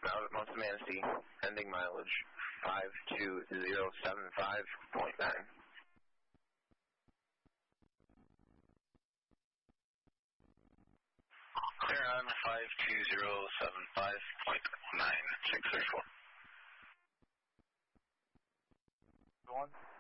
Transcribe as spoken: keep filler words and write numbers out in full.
out of Mount Manistee, ending mileage five two zero seven five point nine. Clear on five two zero seven five point nine, six three four. Go on.